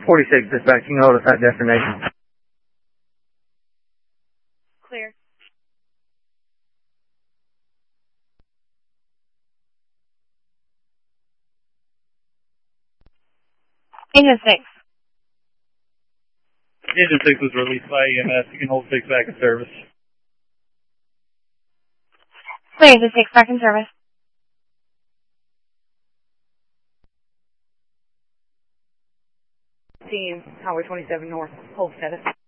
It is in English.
46 dispatch, you can hold us at destination. Clear. Engine 6. Engine 6 was released by EMS. You can hold 6 back in service. Clear, Engine 6 back in service. Team, Highway 27 North, hold status.